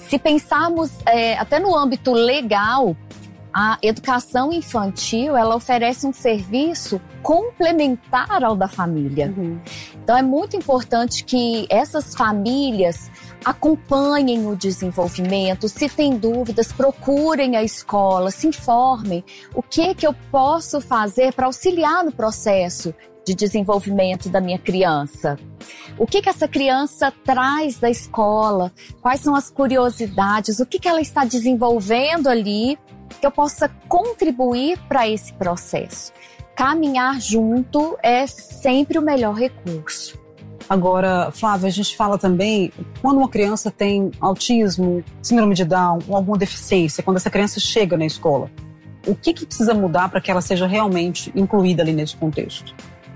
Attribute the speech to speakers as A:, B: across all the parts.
A: Se pensarmos até no âmbito legal, a educação infantil, ela oferece um serviço complementar ao da família. Então, é muito importante que essas famílias acompanhem o desenvolvimento. Se tem dúvidas, procurem a escola, se informem. O que eu posso fazer para auxiliar no processo de desenvolvimento da minha criança? O que essa criança traz da escola? Quais são as curiosidades? O que ela está desenvolvendo ali que eu possa contribuir para esse processo? Caminhar junto é sempre o melhor recurso.
B: Agora, Flávia, a gente fala também, quando uma criança tem autismo, síndrome de Down, ou alguma deficiência, quando essa criança chega na escola, o que precisa mudar para que ela seja realmente incluída ali nesse contexto?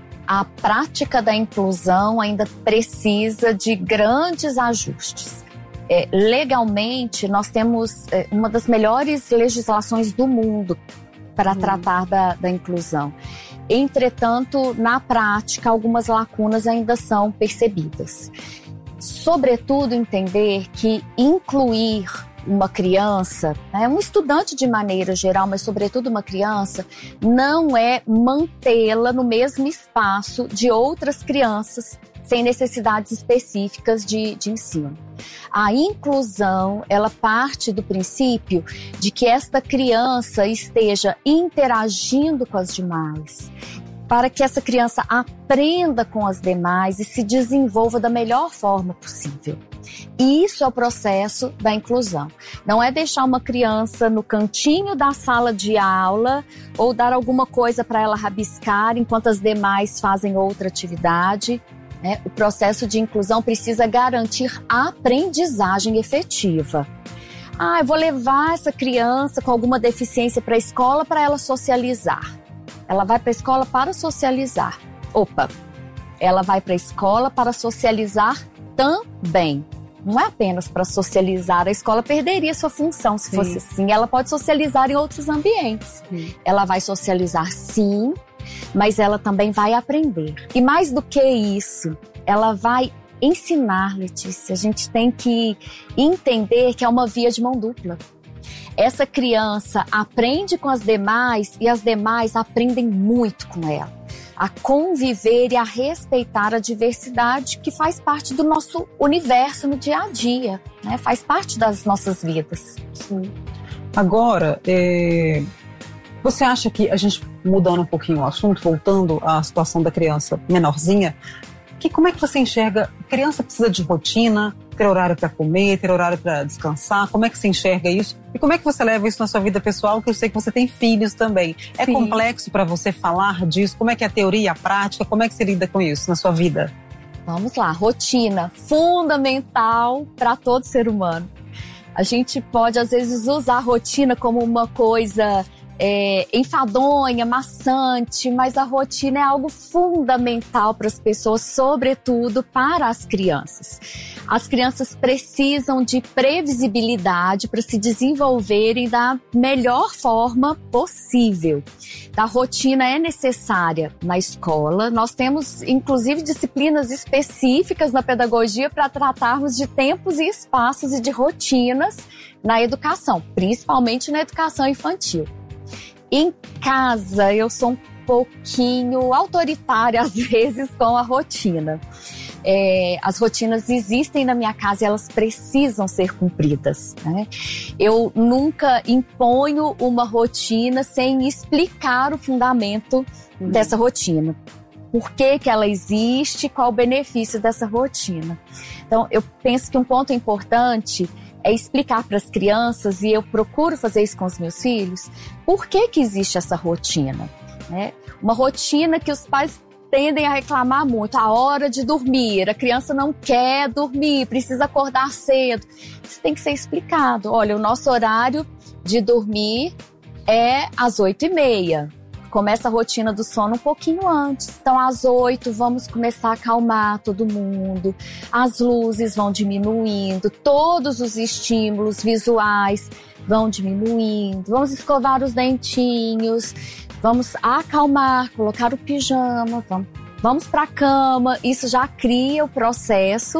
A: A prática da inclusão ainda precisa de grandes ajustes. Legalmente, nós temos uma das melhores legislações do mundo para tratar da inclusão. Entretanto, na prática, algumas lacunas ainda são percebidas. Sobretudo, entender que incluir uma criança, um estudante de maneira geral, mas sobretudo uma criança, não é mantê-la no mesmo espaço de outras crianças sem necessidades específicas de ensino. A inclusão, ela parte do princípio de que esta criança esteja interagindo com as demais, para que essa criança aprenda com as demais e se desenvolva da melhor forma possível. E isso é o processo da inclusão. Não é deixar uma criança no cantinho da sala de aula ou dar alguma coisa para ela rabiscar enquanto as demais fazem outra atividade. O processo de inclusão precisa garantir a aprendizagem efetiva. Eu vou levar essa criança com alguma deficiência para a escola para ela socializar. Ela vai para a escola para socializar. Ela vai para a escola para socializar também. Não é apenas para socializar. A escola perderia sua função se fosse assim. Ela pode socializar em outros ambientes. Ela vai socializar, sim, mas ela também vai aprender. E mais do que isso, ela vai ensinar, Letícia. A gente tem que entender que é uma via de mão dupla. Essa criança aprende com as demais e as demais aprendem muito com ela. A conviver e a respeitar a diversidade que faz parte do nosso universo no dia a dia, faz parte das nossas vidas.
B: Sim. Agora, você acha que a gente, mudando um pouquinho o assunto, voltando à situação da criança menorzinha, como é que você enxerga? A criança precisa de rotina, ter horário para comer, ter horário para descansar. Como é que você enxerga isso? E como é que você leva isso na sua vida pessoal? Que eu sei que você tem filhos também. É complexo para você falar disso? Como é que é a teoria e a prática? Como é que você lida com isso na sua vida?
A: Vamos lá, rotina fundamental para todo ser humano. A gente pode, às vezes, usar a rotina como uma coisa enfadonha, maçante, mas a rotina é algo fundamental para as pessoas, sobretudo para as crianças. As crianças precisam de previsibilidade para se desenvolverem da melhor forma possível. A rotina é necessária na escola. Nós temos, inclusive, disciplinas específicas na pedagogia para tratarmos de tempos e espaços e de rotinas na educação, principalmente na educação infantil. Em casa, eu sou um pouquinho autoritária, às vezes, com a rotina. As rotinas existem na minha casa e elas precisam ser cumpridas, Eu nunca imponho uma rotina sem explicar o fundamento dessa rotina. Por que ela existe, qual o benefício dessa rotina. Então, eu penso que um ponto importante é explicar para as crianças, e eu procuro fazer isso com os meus filhos, por que existe essa rotina. Uma rotina que os pais tendem a reclamar muito, a hora de dormir, a criança não quer dormir, precisa acordar cedo. Isso tem que ser explicado. Olha, o nosso horário de dormir é às 8h30. Começa a rotina do sono um pouquinho antes. Então, às 8 vamos começar a acalmar todo mundo. As luzes vão diminuindo, todos os estímulos visuais vão diminuindo. Vamos escovar os dentinhos, vamos acalmar, colocar o pijama, vamos para a cama. Isso já cria o processo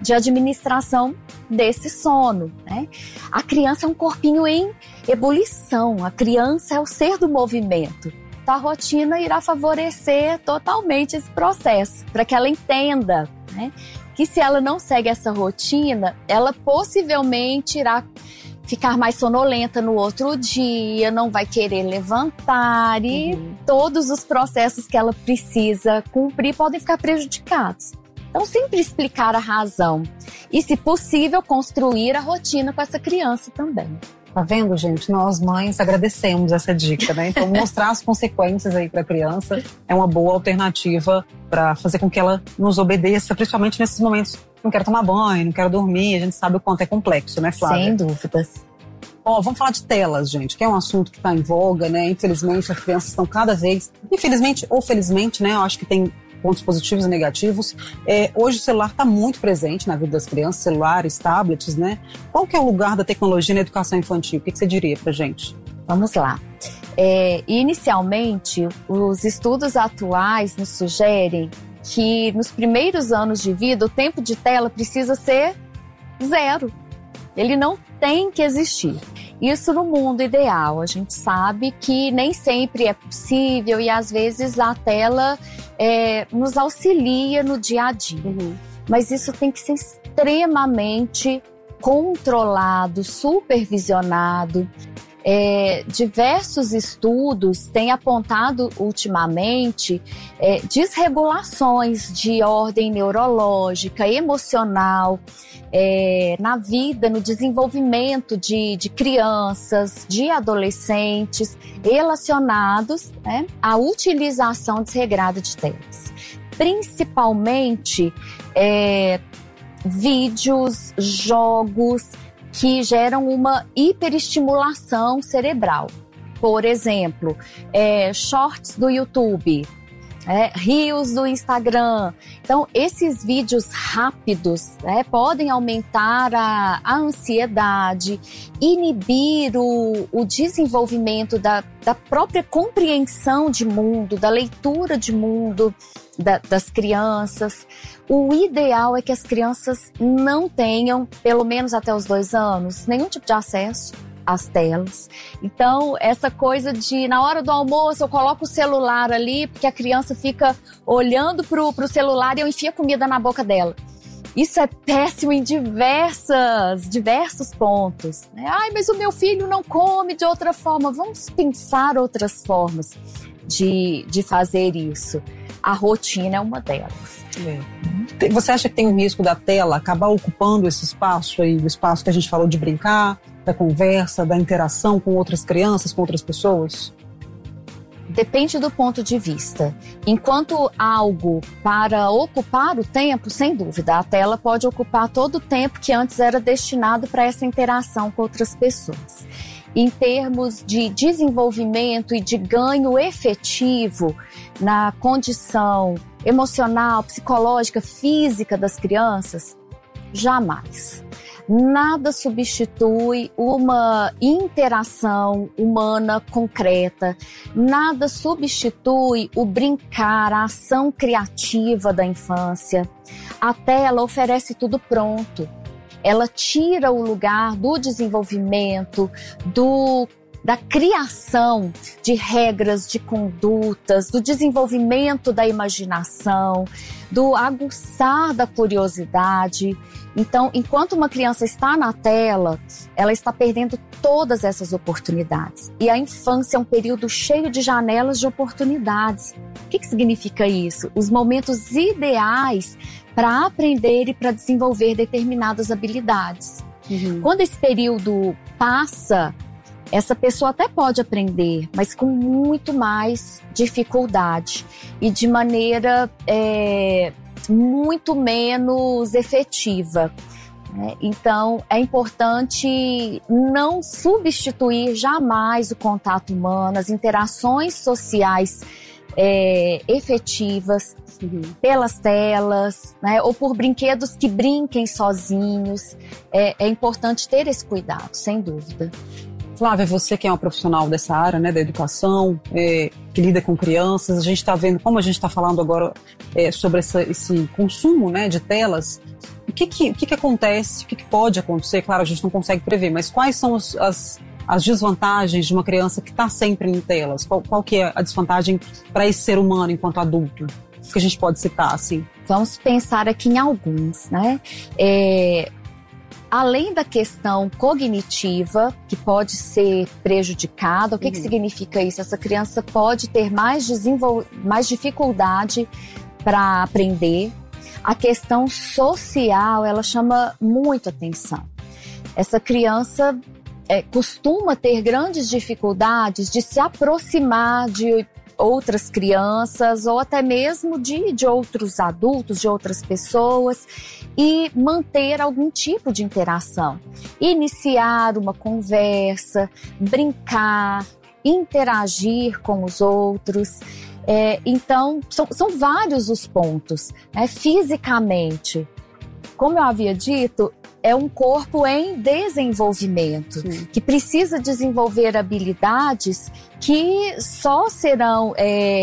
A: de administração desse sono, né? A criança é um corpinho em ebulição, a criança é o ser do movimento. Então, a rotina irá favorecer totalmente esse processo, para que ela entenda, né, que se ela não segue essa rotina, ela possivelmente irá ficar mais sonolenta no outro dia, não vai querer levantar e todos os processos que ela precisa cumprir podem ficar prejudicados. Então, sempre explicar a razão e, se possível, construir a rotina com essa criança também.
B: Tá vendo, gente? Nós, mães, agradecemos essa dica, né? Então, mostrar as consequências aí para a criança é uma boa alternativa para fazer com que ela nos obedeça, principalmente nesses momentos. Não quero tomar banho, não quero dormir. A gente sabe o quanto é complexo, né, Flávia?
A: Sem dúvidas.
B: Vamos falar de telas, gente, que é um assunto que está em voga, né? Infelizmente, as crianças estão cada vez... Infelizmente ou felizmente, né? Eu acho que tem pontos positivos e negativos. Hoje o celular está muito presente na vida das crianças, celulares, tablets, né? Qual que é o lugar da tecnologia na educação infantil? O que você diria pra gente?
A: Vamos lá. Inicialmente, os estudos atuais nos sugerem que nos primeiros anos de vida o tempo de tela precisa ser 0. Ele não tem que existir. Isso no mundo ideal. A gente sabe que nem sempre é possível e às vezes a tela nos auxilia no dia a dia. Mas isso tem que ser extremamente controlado, supervisionado. Diversos estudos têm apontado ultimamente desregulações de ordem neurológica, emocional, na vida, no desenvolvimento de crianças, de adolescentes, relacionados, né, à utilização desregrada de telas. Principalmente vídeos, jogos que geram uma hiperestimulação cerebral. Por exemplo, shorts do YouTube, reels do Instagram. Então, esses vídeos rápidos podem aumentar a ansiedade, inibir o desenvolvimento da própria compreensão de mundo, da leitura de mundo das crianças. O ideal é que as crianças não tenham, pelo menos até os 2 anos, nenhum tipo de acesso às telas. Então, essa coisa de, na hora do almoço, eu coloco o celular ali, porque a criança fica olhando pro celular e eu enfio a comida na boca dela. Isso é péssimo em diversos pontos. Ai, mas o meu filho não come de outra forma. Vamos pensar outras formas de fazer isso. A rotina é uma delas.
B: Você acha que tem um risco da tela acabar ocupando esse espaço aí, o espaço que a gente falou de brincar, da conversa, da interação com outras crianças, com outras pessoas?
A: Depende do ponto de vista. Enquanto algo para ocupar o tempo, sem dúvida, a tela pode ocupar todo o tempo que antes era destinado para essa interação com outras pessoas. Em termos de desenvolvimento e de ganho efetivo na condição emocional, psicológica, física das crianças, jamais. Nada substitui uma interação humana concreta, nada substitui o brincar, a ação criativa da infância. A tela oferece tudo pronto. Ela tira o lugar do desenvolvimento, da criação de regras, de condutas, do desenvolvimento da imaginação, do aguçar da curiosidade. Então, enquanto uma criança está na tela, ela está perdendo todas essas oportunidades. E a infância é um período cheio de janelas de oportunidades. O que significa isso? Os momentos ideais para aprender e para desenvolver determinadas habilidades. Quando esse período passa, essa pessoa até pode aprender, mas com muito mais dificuldade e de maneira muito menos efetiva. Então, é importante não substituir jamais o contato humano, as interações sociais efetivas pelas telas, ou por brinquedos que brinquem sozinhos. É importante ter esse cuidado, sem dúvida.
B: Flávia, você que é uma profissional dessa área, né, da educação, que lida com crianças, a gente está vendo, como a gente está falando agora sobre esse consumo, né, de telas, o que acontece, o que pode acontecer? Claro, a gente não consegue prever, mas quais são as desvantagens de uma criança que está sempre em telas? Qual que é a desvantagem para esse ser humano enquanto adulto? Que a gente pode citar, assim?
A: Vamos pensar aqui em alguns, né? Além da questão cognitiva, que pode ser prejudicada, o que significa isso? Essa criança pode ter mais dificuldade para aprender. A questão social, ela chama muito atenção. Essa criança costuma ter grandes dificuldades de se aproximar de outras crianças ou até mesmo de outros adultos, de outras pessoas e manter algum tipo de interação. Iniciar uma conversa, brincar, interagir com os outros. Então, são vários os pontos. Fisicamente, como eu havia dito, é um corpo em desenvolvimento, que precisa desenvolver habilidades que só serão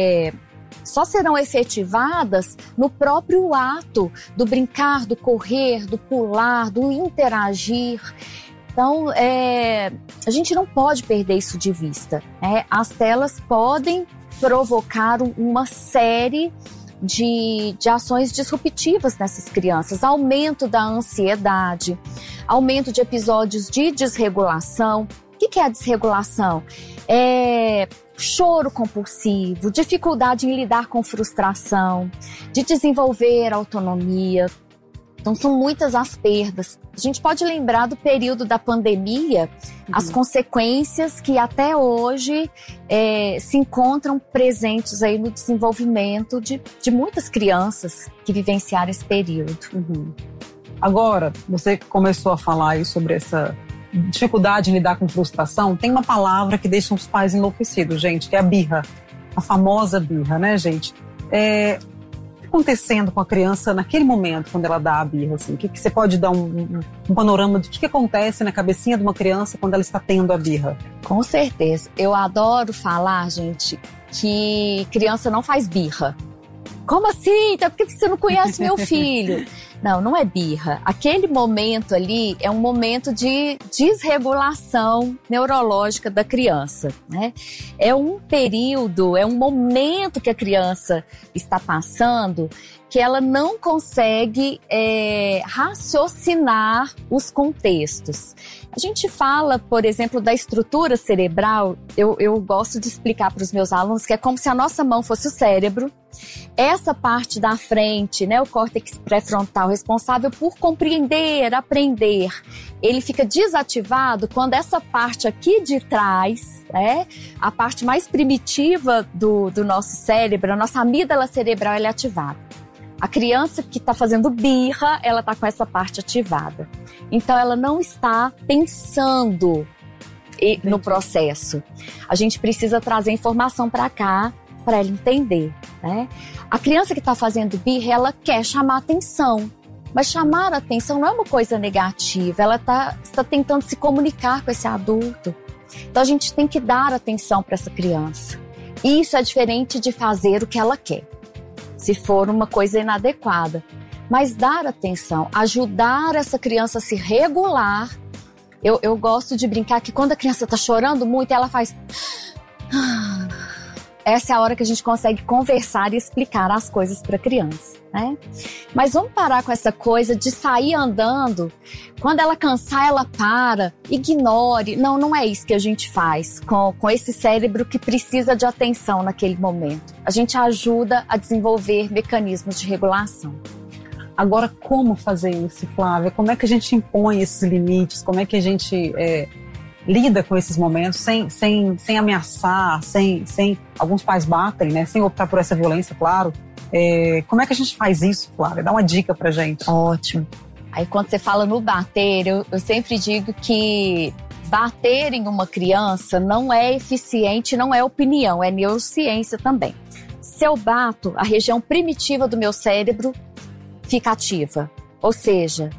A: efetivadas no próprio ato do brincar, do correr, do pular, do interagir. Então, a gente não pode perder isso de vista. As telas podem provocar uma série de ações disruptivas nessas crianças, aumento da ansiedade, aumento de episódios de desregulação. O que é a desregulação? Choro compulsivo, dificuldade em lidar com frustração, de desenvolver autonomia. Então, são muitas as perdas. A gente pode lembrar do período da pandemia, as consequências que até hoje se encontram presentes aí no desenvolvimento de muitas crianças que vivenciaram esse período.
B: Agora, você começou a falar aí sobre essa dificuldade em lidar com frustração. Tem uma palavra que deixa os pais enlouquecidos, gente, que é a birra. A famosa birra, né, gente? Acontecendo com a criança naquele momento, quando ela dá a birra, assim? Que você pode dar um panorama do que acontece na cabecinha de uma criança quando ela está tendo a birra?
A: Com certeza. Eu adoro falar, gente, que criança não faz birra. Como assim? Então, por que você não conhece meu filho? Não é birra. Aquele momento ali é um momento de desregulação neurológica da criança, né? É um período, é um momento que a criança está passando que ela não consegue raciocinar os contextos. A gente fala, por exemplo, da estrutura cerebral. Eu gosto de explicar para os meus alunos que é como se a nossa mão fosse o cérebro. Essa parte da frente, né, o córtex pré-frontal responsável por compreender, aprender, ele fica desativado quando essa parte aqui de trás, a parte mais primitiva do nosso cérebro, a nossa amígdala cerebral, ela é ativada. A criança que está fazendo birra, ela está com essa parte ativada. Então, ela não está pensando no processo. A gente precisa trazer informação para cá, para ela entender, né? A criança que está fazendo birra, ela quer chamar atenção. Mas chamar a atenção não é uma coisa negativa. Ela está tentando se comunicar com esse adulto. Então, a gente tem que dar atenção para essa criança. Isso é diferente de fazer o que ela quer, se for uma coisa inadequada. Mas dar atenção, ajudar essa criança a se regular. Eu gosto de brincar que quando a criança está chorando muito, ela faz... Essa é a hora que a gente consegue conversar e explicar as coisas para a criança, né? Mas vamos parar com essa coisa de sair andando. Quando ela cansar, ela para, ignore. Não é isso que a gente faz com esse cérebro que precisa de atenção naquele momento. A gente ajuda a desenvolver mecanismos de regulação.
B: Agora, como fazer isso, Flávia? Como é que a gente impõe esses limites? Como é que a gente lida com esses momentos sem ameaçar, sem alguns pais batem, né? Sem optar por essa violência, claro. Como é que a gente faz isso, Flávia? Dá uma dica pra gente.
A: Ótimo. Aí quando você fala no bater, eu sempre digo que bater em uma criança não é eficiente, não é opinião, é neurociência também. Se eu bato, a região primitiva do meu cérebro fica ativa. Ou seja,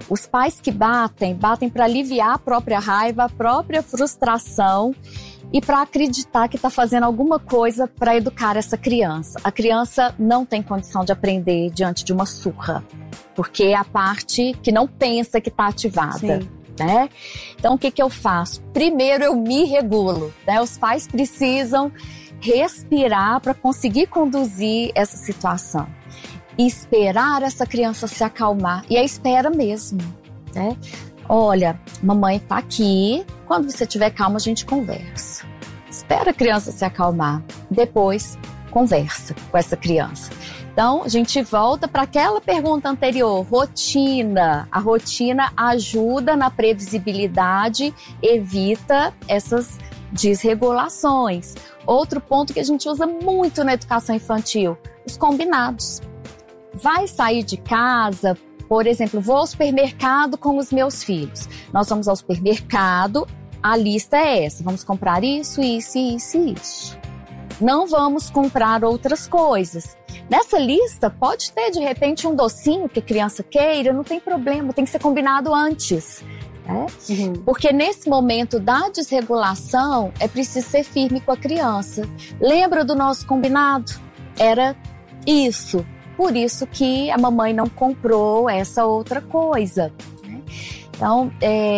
A: Os pais que batem para aliviar a própria raiva, a própria frustração e para acreditar que está fazendo alguma coisa para educar essa criança. A criança não tem condição de aprender diante de uma surra, porque é a parte que não pensa que está ativada. Né? Então, o que eu faço? Primeiro, eu me regulo. Né? Os pais precisam respirar para conseguir conduzir essa situação. E esperar essa criança se acalmar. E é espera mesmo. Né? Olha, mamãe está aqui. Quando você estiver calma, a gente conversa. Espera a criança se acalmar. Depois, conversa com essa criança. Então, a gente volta para aquela pergunta anterior, rotina. A rotina ajuda na previsibilidade, evita essas desregulações. Outro ponto que a gente usa muito na educação infantil, os combinados. Vai sair de casa, por exemplo, vou ao supermercado com os meus filhos. Nós vamos ao supermercado, a lista é essa, vamos comprar isso, isso, isso e isso. Não vamos comprar outras coisas. Nessa lista pode ter, de repente, um docinho que a criança queira, não tem problema, tem que ser combinado antes. Né? Porque nesse momento da desregulação, é preciso ser firme com a criança. Lembra do nosso combinado? Era isso. Por isso que a mamãe não comprou essa outra coisa. Né? Então,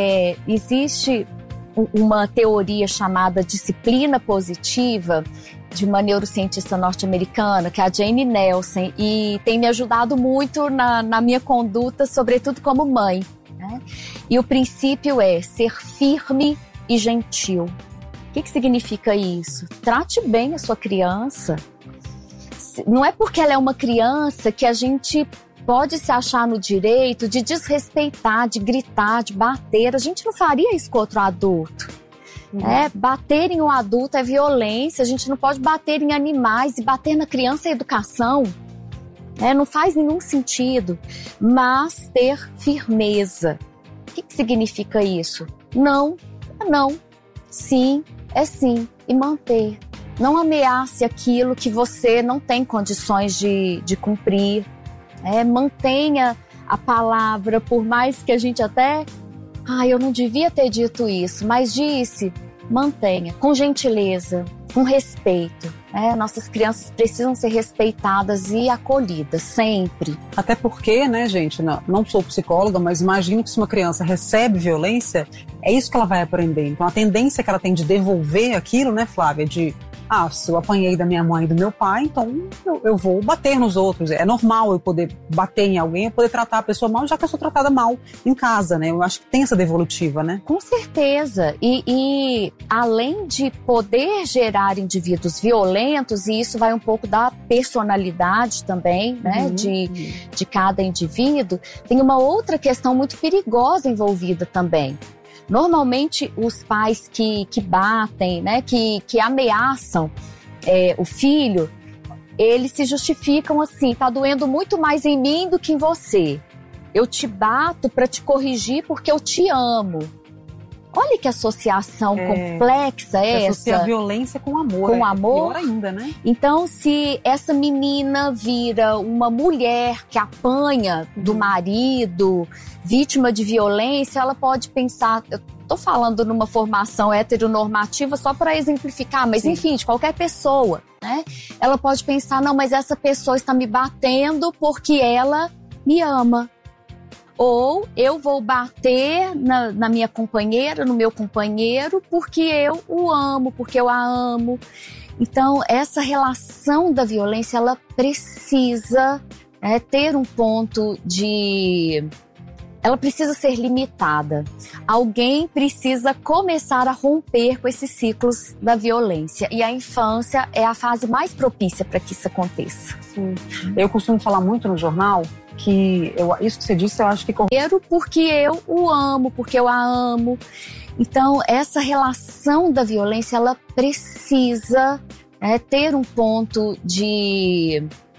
A: existe uma teoria chamada disciplina positiva, de uma neurocientista norte-americana, que é a Jane Nelson, e tem me ajudado muito na minha conduta, sobretudo como mãe. Né? E o princípio é ser firme e gentil. O que significa isso? Trate bem a sua criança. Não é porque ela é uma criança que a gente pode se achar no direito de desrespeitar, de gritar, de bater. A gente não faria isso com outro adulto. Bater em um adulto é violência, a gente não pode bater em animais, e bater na criança é educação. Não faz nenhum sentido. Mas ter firmeza. O que significa isso? Não é não. Sim é sim. E manter. Não ameace aquilo que você não tem condições de cumprir. Mantenha a palavra, por mais que a gente até... eu não devia ter dito isso, mas disse, mantenha, com gentileza, com respeito. Nossas crianças precisam ser respeitadas e acolhidas, sempre.
B: Até porque, né, gente, não sou psicóloga, mas imagino que se uma criança recebe violência, é isso que ela vai aprender. Então a tendência que ela tem de devolver aquilo, né, Flávia, se eu apanhei da minha mãe e do meu pai, então eu vou bater nos outros. É normal eu poder bater em alguém, eu poder tratar a pessoa mal, já que eu sou tratada mal em casa, né? Eu acho que tem essa devolutiva, né?
A: Com certeza. E além de poder gerar indivíduos violentos, e isso vai um pouco da personalidade também, né? De cada indivíduo, tem uma outra questão muito perigosa envolvida também. Normalmente, os pais que batem, né, que ameaçam o filho, eles se justificam assim, tá doendo muito mais em mim do que em você. Eu te bato para te corrigir porque eu te amo. Olha que associação complexa é essa.
B: Associa a violência com amor.
A: Com amor.
B: Pior ainda, né?
A: Então, se essa menina vira uma mulher que apanha do marido, vítima de violência, ela pode pensar... Eu tô falando numa formação heteronormativa só para exemplificar, mas enfim, de qualquer pessoa, né? Ela pode pensar, não, mas essa pessoa está me batendo porque ela me ama. Ou eu vou bater na minha companheira, no meu companheiro, porque eu o amo, porque eu a amo. Então, essa relação da violência, ela precisa ter um ponto de... Ela precisa ser limitada. Alguém precisa começar a romper com esses ciclos da violência. E a infância é a fase mais propícia para que isso aconteça.
B: Sim. Eu costumo falar muito no jornal que isso que você disse, eu acho que...
A: Porque eu o amo, porque eu a amo. Então, essa relação da violência, ela precisa ter um ponto de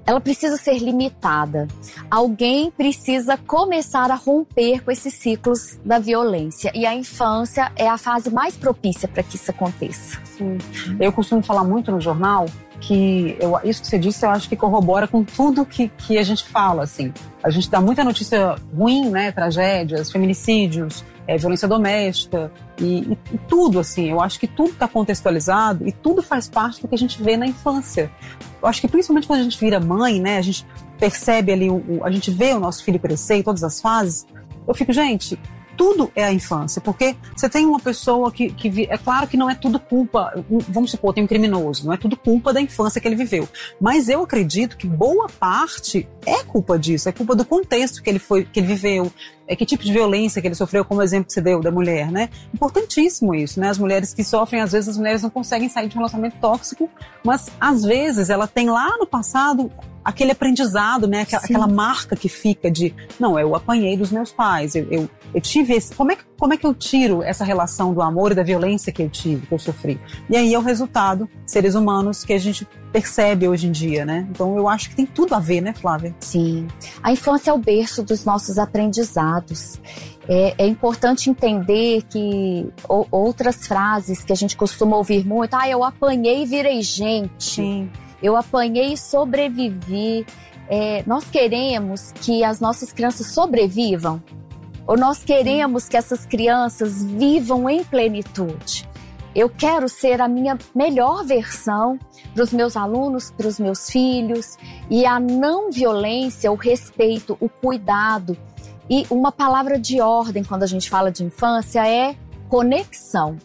A: ela precisa ser limitada. Alguém precisa começar a romper com esses ciclos da violência. E a infância é a fase mais propícia para que isso aconteça.
B: Sim. Eu costumo falar muito no jornal que isso que você disse, eu acho que corrobora com tudo que a gente fala, assim. A gente dá muita notícia ruim, né? Tragédias, feminicídios, violência doméstica e tudo, assim. Eu acho que tudo está contextualizado e tudo faz parte do que a gente vê na infância. Eu acho que principalmente quando a gente vira mãe, né? A gente percebe ali, a gente vê o nosso filho crescer em todas as fases. Eu fico, gente, tudo é a infância, porque você tem uma pessoa que é claro que não é tudo culpa, vamos supor, tem um criminoso, não é tudo culpa da infância que ele viveu, mas eu acredito que boa parte é culpa disso, é culpa do contexto que ele viveu, que tipo de violência que ele sofreu, como o exemplo que você deu da mulher, né? Importantíssimo isso, né? As mulheres que sofrem, às vezes as mulheres não conseguem sair de um relacionamento tóxico, mas às vezes ela tem lá no passado aquele aprendizado, né? Aquela marca que fica de, não, eu apanhei dos meus pais, eu tive esse... Como é que eu tiro essa relação do amor e da violência que eu tive, que eu sofri? E aí é o resultado, seres humanos, que a gente percebe hoje em dia, né? Então eu acho que tem tudo a ver, né, Flávia?
A: Sim. A infância é o berço dos nossos aprendizados. É importante entender que outras frases que a gente costuma ouvir muito, eu apanhei e virei gente.
B: Sim.
A: Eu apanhei e sobrevivi. Nós queremos que as nossas crianças sobrevivam? Ou nós queremos que essas crianças vivam em plenitude? Eu quero ser a minha melhor versão para os meus alunos, para os meus filhos. E a não violência, o respeito, o cuidado. E uma palavra de ordem quando a gente fala de infância é conexão.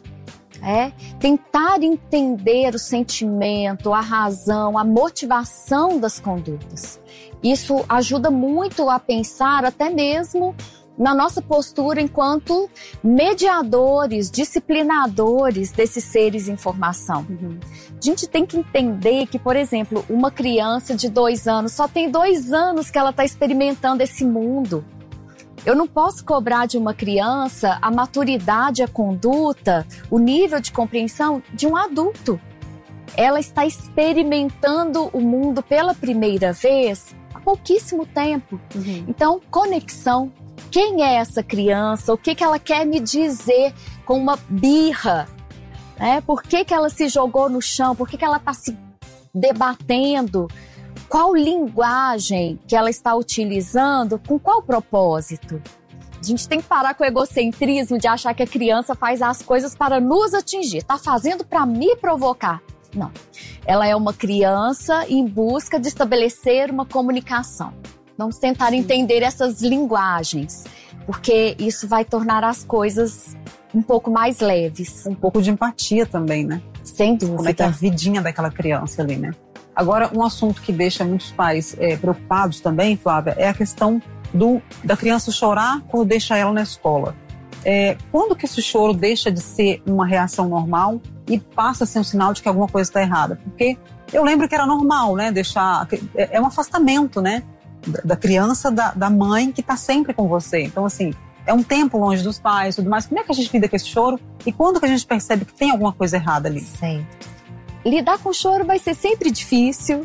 A: Tentar entender o sentimento, a razão, a motivação das condutas. Isso ajuda muito a pensar até mesmo na nossa postura enquanto mediadores, disciplinadores desses seres em formação. A gente tem que entender que, por exemplo, uma criança de 2 anos, só tem 2 anos que ela está experimentando esse mundo. Eu não posso cobrar de uma criança a maturidade, a conduta, o nível de compreensão de um adulto. Ela está experimentando o mundo pela primeira vez há pouquíssimo tempo. Então, conexão. Quem é essa criança? O que ela quer me dizer com uma birra? Por que ela se jogou no chão? Por que ela está se debatendo? Qual linguagem que ela está utilizando? Com qual propósito? A gente tem que parar com o egocentrismo de achar que a criança faz as coisas para nos atingir. Está fazendo para me provocar. Não. Ela é uma criança em busca de estabelecer uma comunicação. Vamos tentar entender essas linguagens, porque isso vai tornar as coisas um pouco mais leves.
B: Um pouco de empatia também, né?
A: Sem dúvida.
B: Como é que é a vidinha daquela criança ali, né? Agora, um assunto que deixa muitos pais preocupados também, Flávia, é a questão da criança chorar quando deixa ela na escola. Quando que esse choro deixa de ser uma reação normal e passa a ser um sinal de que alguma coisa está errada? Porque eu lembro que era normal, né? É um afastamento, né? Da criança, da mãe que está sempre com você. Então, assim, é um tempo longe dos pais e tudo mais. Como é que a gente lida com esse choro? E quando que a gente percebe que tem alguma coisa errada ali?
A: Sim. Lidar com o choro vai ser sempre difícil.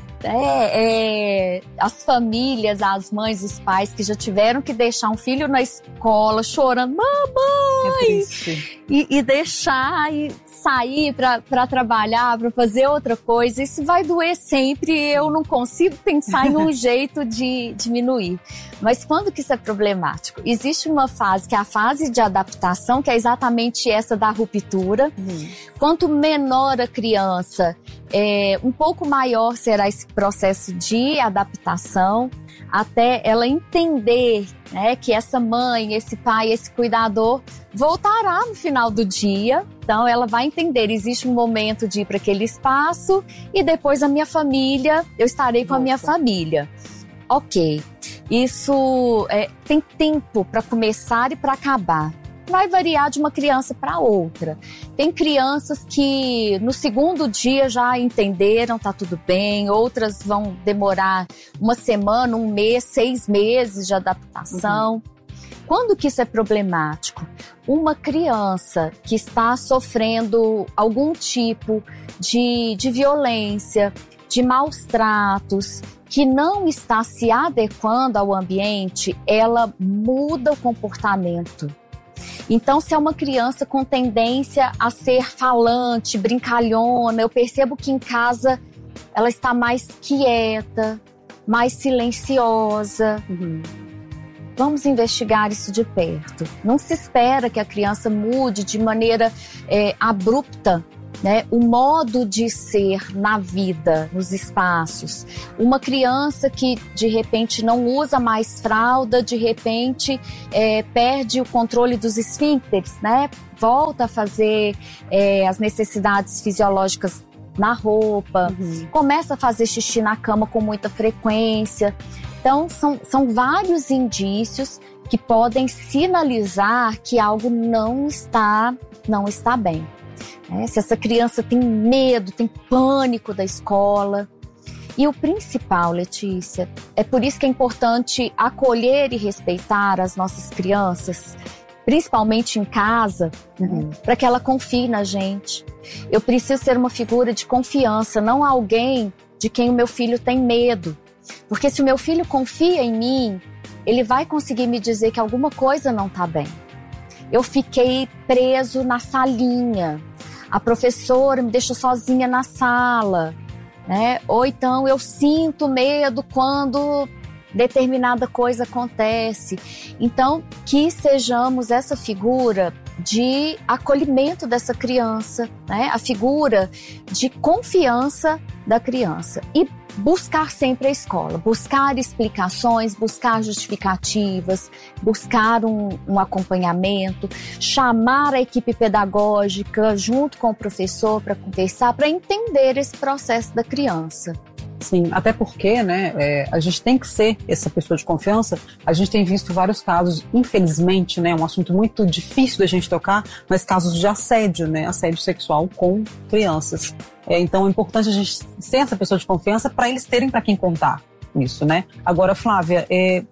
A: As famílias, as mães, os pais que já tiveram que deixar um filho na escola chorando, mamãe! E deixar e sair para trabalhar, para fazer outra coisa, isso vai doer sempre. Eu não consigo pensar em um jeito de diminuir. Mas quando que isso é problemático? Existe uma fase que é a fase de adaptação, que é exatamente essa da ruptura. Quanto menor a criança, um pouco maior será esse processo de adaptação, até ela entender, né, que essa mãe, esse pai, esse cuidador voltará no final do dia. Então ela vai entender, existe um momento de ir para aquele espaço e depois a minha família, eu estarei com a minha família. Ok, isso tem tempo para começar e para acabar. Vai variar de uma criança para outra. Tem crianças que no segundo dia já entenderam, tá tudo bem. Outras vão demorar 1 semana, 1 mês, 6 meses de adaptação. Quando que isso é problemático? Uma criança que está sofrendo algum tipo de violência, de maus tratos, que não está se adequando ao ambiente, ela muda o comportamento. Então, se é uma criança com tendência a ser falante, brincalhona, eu percebo que em casa ela está mais quieta, mais silenciosa. Vamos investigar isso de perto. Não se espera que a criança mude de maneira abrupta, né, o modo de ser na vida, nos espaços. Uma criança que de repente não usa mais fralda, de repente perde o controle dos esfíncteres, né, volta a fazer as necessidades fisiológicas na roupa, começa a fazer xixi na cama com muita frequência. Então, são vários indícios que podem sinalizar que algo não está bem. Se essa criança tem medo, tem pânico da escola. E o principal, Letícia, é por isso que é importante acolher e respeitar as nossas crianças, principalmente em casa, para que ela confie na gente. Eu preciso ser uma figura de confiança, não alguém de quem o meu filho tem medo. Porque se o meu filho confia em mim, ele vai conseguir me dizer que alguma coisa não está bem. Eu fiquei preso na salinha, a professora me deixou sozinha na sala, né? Ou então eu sinto medo quando determinada coisa acontece. Então, que sejamos essa figura de acolhimento dessa criança, né? A figura de confiança da criança. E buscar sempre a escola, buscar explicações, buscar justificativas, buscar um acompanhamento, chamar a equipe pedagógica junto com o professor para conversar, para entender esse processo da criança.
B: Sim, até porque, né, a gente tem que ser essa pessoa de confiança. A gente tem visto vários casos, infelizmente, né, um assunto muito difícil da gente tocar, mas casos de assédio, né, assédio sexual com crianças. Então é importante a gente ser essa pessoa de confiança para eles terem para quem contar isso, né? Agora, Flávia,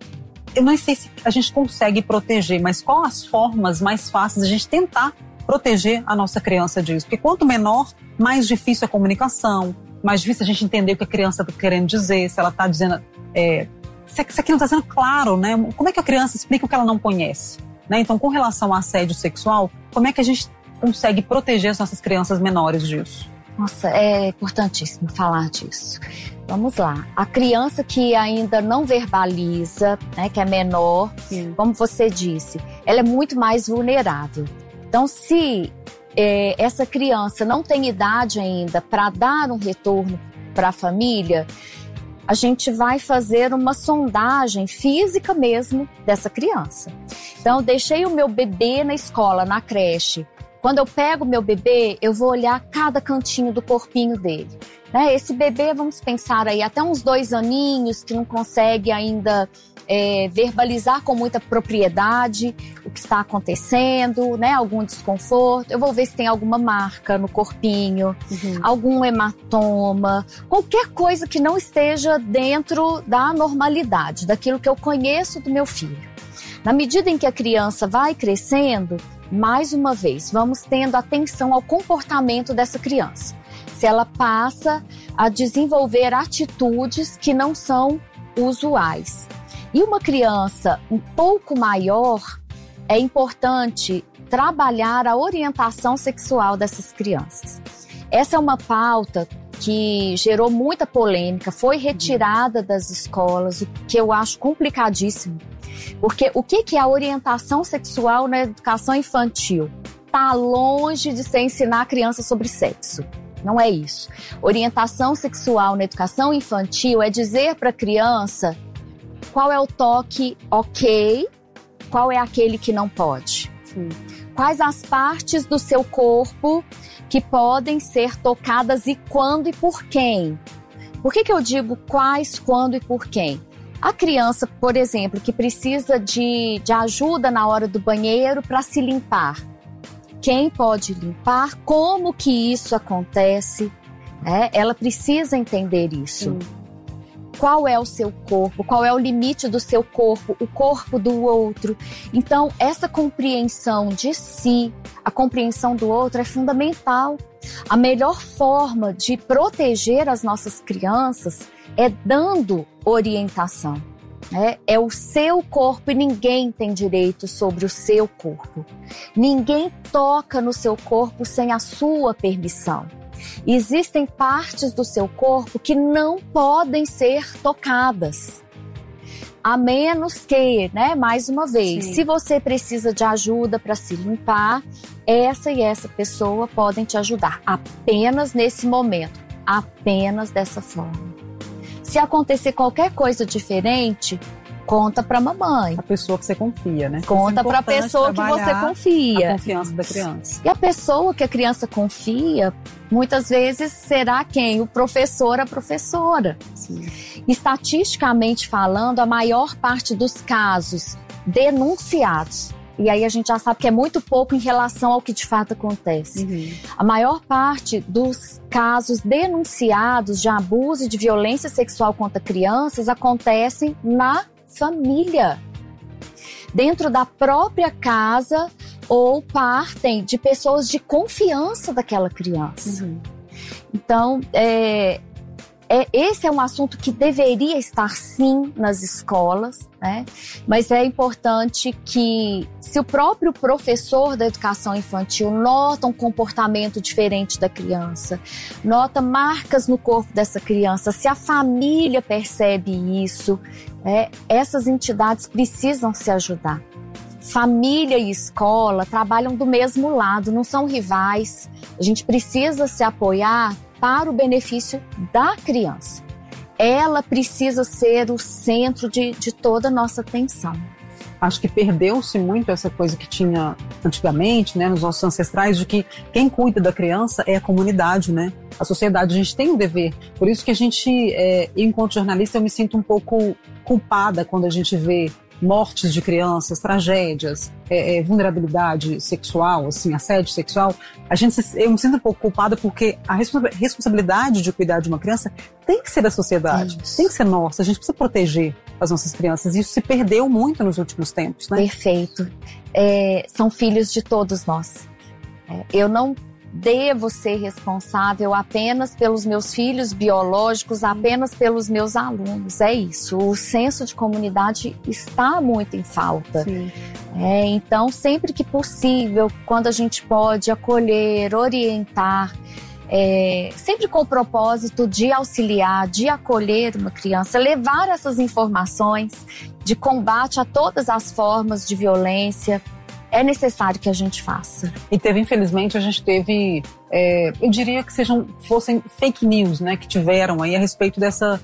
B: eu não sei se a gente consegue proteger, mas quais as formas mais fáceis de a gente tentar proteger a nossa criança disso? Porque quanto menor, mais difícil a comunicação, mais difícil a gente entender o que a criança está querendo dizer, se ela está dizendo... se aqui não está sendo claro, né? Como é que a criança explica o que ela não conhece? Né? Então, com relação ao assédio sexual, como é que a gente consegue proteger as nossas crianças menores disso?
A: Nossa, é importantíssimo falar disso. Vamos lá. A criança que ainda não verbaliza, né, que é menor, como você disse, ela é muito mais vulnerável. Então, se essa criança não tem idade ainda para dar um retorno para a família, a gente vai fazer uma sondagem física mesmo dessa criança. Então, eu deixei o meu bebê na escola, na creche. Quando eu pego o meu bebê, eu vou olhar cada cantinho do corpinho dele. Né? Esse bebê, vamos pensar aí, até uns 2 aninhos, que não consegue ainda verbalizar com muita propriedade o que está acontecendo, né? Algum desconforto. Eu vou ver se tem alguma marca no corpinho, algum hematoma, qualquer coisa que não esteja dentro da normalidade, daquilo que eu conheço do meu filho. Na medida em que a criança vai crescendo, mais uma vez, vamos tendo atenção ao comportamento dessa criança. Se ela passa a desenvolver atitudes que não são usuais. E uma criança um pouco maior, é importante trabalhar a orientação sexual dessas crianças. Essa é uma pauta que gerou muita polêmica, foi retirada das escolas, o que eu acho complicadíssimo. Porque o que é a orientação sexual na educação infantil? Está longe de ser ensinar a criança sobre sexo. Não é isso. Orientação sexual na educação infantil é dizer para a criança qual é o toque ok, qual é aquele que não pode. Quais as partes do seu corpo que podem ser tocadas e quando e por quem. Por que eu digo quais, quando e por quem? A criança, por exemplo, que precisa de ajuda na hora do banheiro para se limpar. Quem pode limpar? Como que isso acontece? Ela precisa entender isso. Qual é o seu corpo? Qual é o limite do seu corpo? O corpo do outro? Então, essa compreensão de si, a compreensão do outro é fundamental. A melhor forma de proteger as nossas crianças é dando orientação. É o seu corpo e ninguém tem direito sobre o seu corpo. Ninguém toca no seu corpo sem a sua permissão. Existem partes do seu corpo que não podem ser tocadas. A menos que, mais uma vez, se você precisa de ajuda para se limpar, essa e essa pessoa podem te ajudar. Apenas nesse momento, apenas dessa forma. Se acontecer qualquer coisa diferente, conta para a mamãe.
B: A pessoa que você confia, né?
A: Conta para a pessoa que você confia.
B: A confiança da criança.
A: E a pessoa que a criança confia, muitas vezes será quem? O professor, a professora.
B: Sim.
A: Estatisticamente falando, a maior parte dos casos denunciados, e aí a gente já sabe que é muito pouco em relação ao que de fato acontece. A maior parte dos casos denunciados de abuso e de violência sexual contra crianças acontecem na família, dentro da própria casa, ou partem de pessoas de confiança daquela criança. Então, esse é um assunto que deveria estar sim nas escolas, mas é importante que, se o próprio professor da educação infantil nota um comportamento diferente da criança, nota marcas no corpo dessa criança, se a família percebe isso, essas entidades precisam se ajudar. Família e escola trabalham do mesmo lado, não são rivais. A gente precisa se apoiar para o benefício da criança. Ela precisa ser o centro de toda a nossa atenção.
B: Acho que perdeu-se muito essa coisa que tinha antigamente, nos nossos ancestrais, de que quem cuida da criança é a comunidade, a sociedade. A gente tem um dever. Por isso que a gente, enquanto jornalista, eu me sinto um pouco culpada quando a gente vê mortes de crianças, tragédias, vulnerabilidade sexual, assédio sexual. Eu me sinto um pouco culpada porque a responsabilidade de cuidar de uma criança tem que ser da sociedade, tem que ser nossa. A gente precisa proteger as nossas crianças. Isso se perdeu muito nos últimos tempos,
A: Perfeito. São filhos de todos nós. Eu não devo ser responsável apenas pelos meus filhos biológicos, apenas pelos meus alunos. É isso. O senso de comunidade está muito em falta. Então, sempre que possível, quando a gente pode acolher, orientar, sempre com o propósito de auxiliar, de acolher uma criança, levar essas informações de combate a todas as formas de violência, é necessário que a gente faça.
B: E infelizmente, a gente teve, eu diria que fossem fake news, que tiveram aí a respeito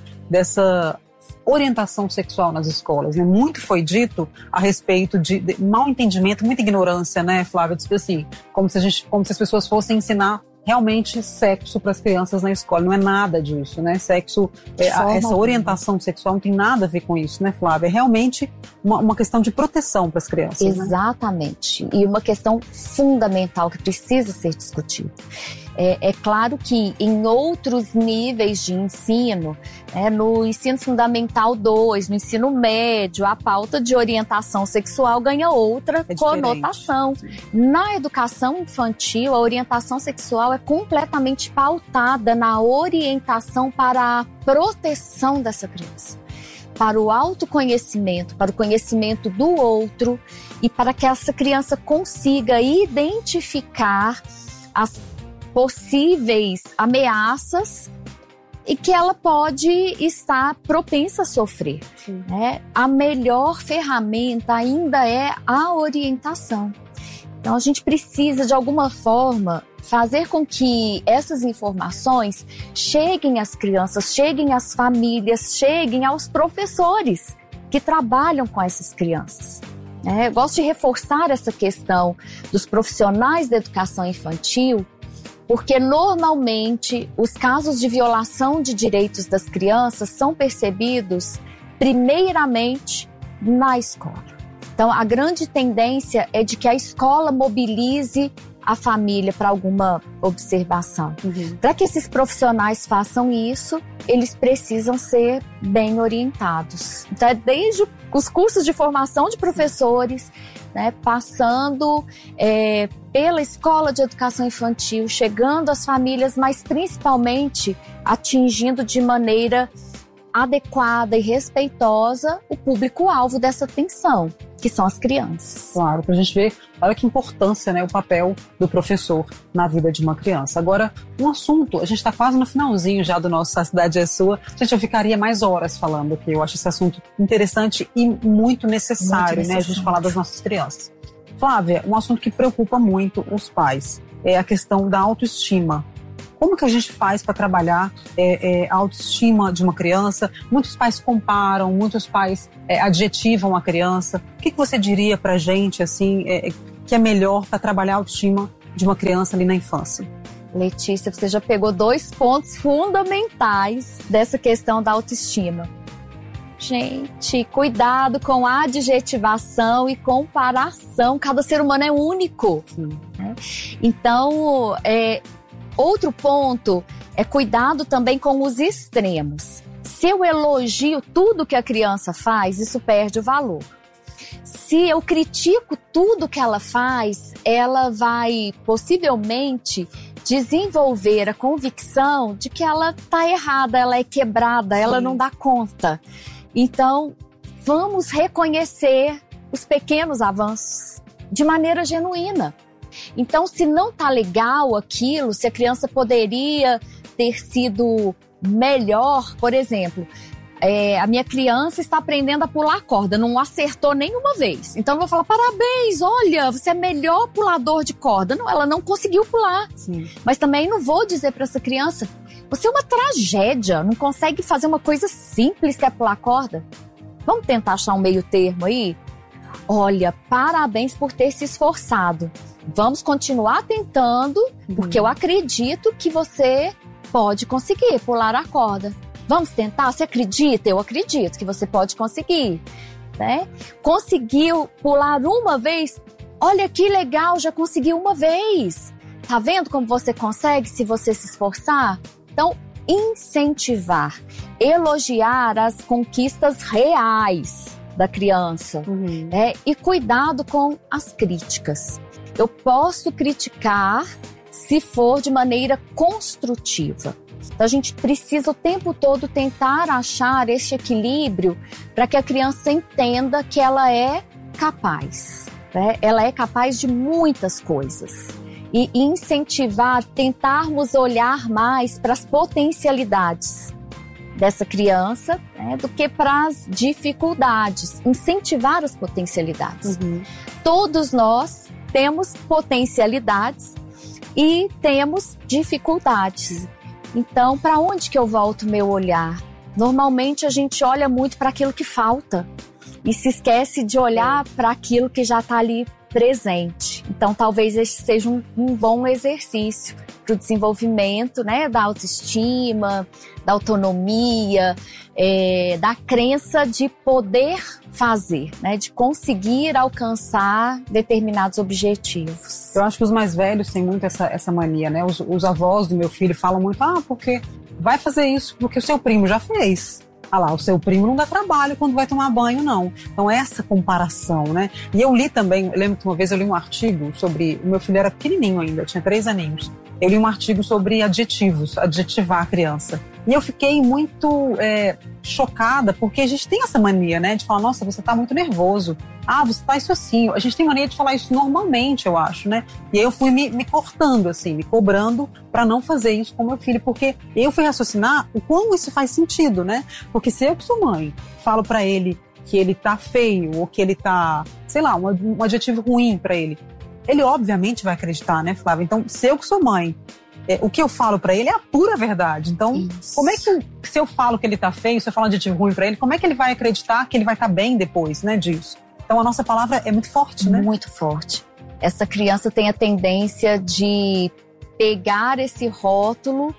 B: dessa orientação sexual nas escolas. Muito foi dito a respeito de mal entendimento, muita ignorância, Flávia? Tipo assim, como se as pessoas fossem ensinar realmente sexo para as crianças na escola. Não é nada disso, Sexo, essa orientação sexual não tem nada a ver com isso, Flávia? É realmente uma questão de proteção para as crianças.
A: Exatamente. E uma questão fundamental que precisa ser discutida. É claro que em outros níveis de ensino, no ensino fundamental 2, no ensino médio, a pauta de orientação sexual ganha outra conotação. Na educação infantil, a orientação sexual é completamente pautada na orientação para a proteção dessa criança, para o autoconhecimento, para o conhecimento do outro e para que essa criança consiga identificar as possíveis ameaças e que ela pode estar propensa a sofrer. A melhor ferramenta ainda é a orientação. Então a gente precisa, de alguma forma, fazer com que essas informações cheguem às crianças, cheguem às famílias, cheguem aos professores que trabalham com essas crianças. Eu gosto de reforçar essa questão dos profissionais da educação infantil, porque normalmente os casos de violação de direitos das crianças são percebidos primeiramente na escola. Então, a grande tendência é de que a escola mobilize a família para alguma observação. Para que esses profissionais façam isso, eles precisam ser bem orientados. Então, desde os cursos de formação de professores, passando pela escola de educação infantil, chegando às famílias, mas principalmente atingindo de maneira adequada e respeitosa o público-alvo dessa atenção, que são as crianças.
B: Claro, para a gente ver, olha que importância, né, o papel do professor na vida de uma criança. Agora, um assunto, a gente está quase no finalzinho já do nosso A Cidade é Sua. Gente, eu ficaria mais horas falando aqui. Eu acho esse assunto interessante e muito necessário, né, a gente falar das nossas crianças. Flávia, um assunto que preocupa muito os pais é a questão da autoestima. Como que a gente faz para trabalhar a autoestima de uma criança? Muitos pais comparam, muitos pais adjetivam a criança. O que você diria para a gente, assim, que é melhor para trabalhar a autoestima de uma criança ali na infância?
A: Letícia, você já pegou 2 pontos fundamentais dessa questão da autoestima. Gente, cuidado com a adjetivação e comparação. Cada ser humano é único. Né? Então, outro ponto é cuidado também com os extremos. Se eu elogio tudo que a criança faz, isso perde o valor. Se eu critico tudo que ela faz, ela vai possivelmente desenvolver a convicção de que ela está errada, ela é quebrada, ela não dá conta. Então, vamos reconhecer os pequenos avanços de maneira genuína. Então, se não tá legal aquilo, se a criança poderia ter sido melhor, por exemplo, a minha criança está aprendendo a pular corda, não acertou nenhuma vez. Então, eu vou falar, parabéns, olha, você é melhor pulador de corda. Não, ela não conseguiu pular.
B: Sim.
A: Mas também não vou dizer para essa criança, você é uma tragédia, não consegue fazer uma coisa simples que é pular corda. Vamos tentar achar um meio termo aí? Olha, parabéns por ter se esforçado. Vamos continuar tentando, porque eu acredito que você pode conseguir pular a corda. Vamos tentar? Você acredita? Eu acredito que você pode conseguir. Né? Conseguiu pular uma vez? Olha que legal, já conseguiu uma vez. Tá vendo como você consegue se você se esforçar? Então, incentivar, elogiar as conquistas reais da criança. E cuidado com as críticas. Eu posso criticar se for de maneira construtiva. Então, a gente precisa o tempo todo tentar achar esse equilíbrio para que a criança entenda que ela é capaz. Né? Ela é capaz de muitas coisas. E incentivar, tentarmos olhar mais para as potencialidades dessa criança, né, do que para as dificuldades. Incentivar as potencialidades. Todos nós temos potencialidades e temos dificuldades. Então, para onde que eu volto o meu olhar? Normalmente a gente olha muito para aquilo que falta e se esquece de olhar para aquilo que já está ali presente. Então, talvez esse seja um bom exercício para o desenvolvimento, né, da autoestima, da autonomia, da crença de poder fazer, né, de conseguir alcançar determinados objetivos.
B: Eu acho que os mais velhos têm muito essa mania, né? Os avós do meu filho falam muito, porque vai fazer isso porque o seu primo já fez. O seu primo não dá trabalho quando vai tomar banho, não. Então, essa comparação, né? E eu li também, eu lembro que uma vez eu li um artigo sobre, o meu filho era pequenininho ainda, tinha 3 aninhos. Eu li um artigo sobre adjetivar a criança. E eu fiquei muito chocada, porque a gente tem essa mania, né? De falar, nossa, você tá muito nervoso. Você tá isso assim. A gente tem mania de falar isso normalmente, eu acho, né? E aí eu fui me cortando, assim, me cobrando para não fazer isso com meu filho, porque eu fui raciocinar o quão isso faz sentido, né? Porque se eu que sou mãe falo para ele que ele tá feio, ou que ele tá, sei lá, um adjetivo ruim para ele, ele obviamente vai acreditar, né, Flávia? Então, se eu que sou mãe, o que eu falo pra ele é a pura verdade. Então, isso. Como é que, se eu falo que ele tá feio, se eu falo um adjetivo ruim pra ele, como é que ele vai acreditar que ele vai estar bem depois, né, disso? Então, a nossa palavra é muito forte, né?
A: Muito forte. Essa criança tem a tendência de pegar esse rótulo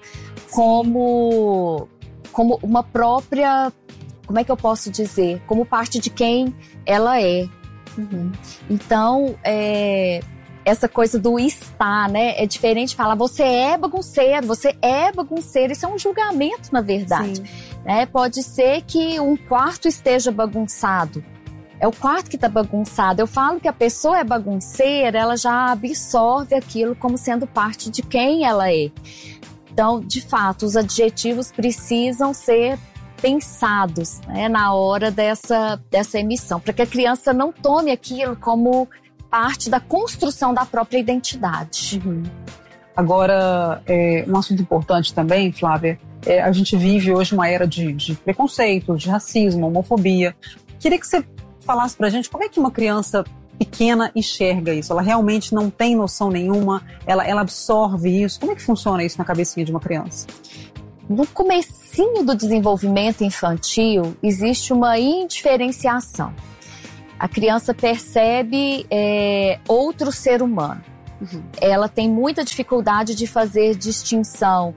A: como uma própria, como é que eu posso dizer? Como parte de quem ela é. Então, essa coisa do estar, né? É diferente de falar, você é bagunceiro, isso é um julgamento, na verdade. Né? Pode ser que um quarto esteja bagunçado, é o quarto que está bagunçado. Eu falo que a pessoa é bagunceira, ela já absorve aquilo como sendo parte de quem ela é. Então, de fato, os adjetivos precisam ser pensados, né, na hora dessa emissão, para que a criança não tome aquilo como parte da construção da própria identidade.
B: Uhum. Agora, um assunto importante também, Flávia, a gente vive hoje uma era de preconceitos, de racismo, homofobia. Queria que você falasse pra gente como é que uma criança pequena enxerga isso. Ela realmente não tem noção nenhuma, ela absorve isso. Como é que funciona isso na cabecinha de uma criança?
A: No comecinho do desenvolvimento infantil, existe uma indiferenciação. A criança percebe outro ser humano. Uhum. Ela tem muita dificuldade de fazer distinção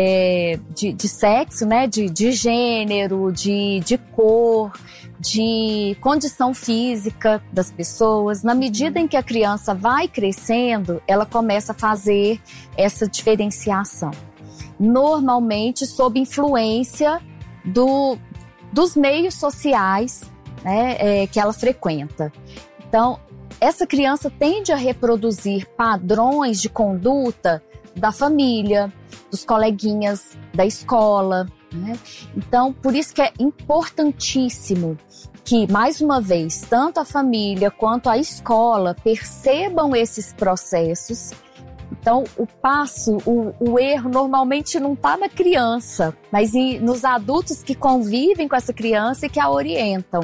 A: de sexo, né? de gênero, de cor, de condição física das pessoas. Na medida em que a criança vai crescendo, ela começa a fazer essa diferenciação. Normalmente sob influência dos meios sociais, né, que ela frequenta. Então, essa criança tende a reproduzir padrões de conduta da família, dos coleguinhas da escola, né? Então, por isso que é importantíssimo que, mais uma vez, tanto a família quanto a escola percebam esses processos. Então, o erro normalmente não está na criança, mas nos adultos que convivem com essa criança e que a orientam.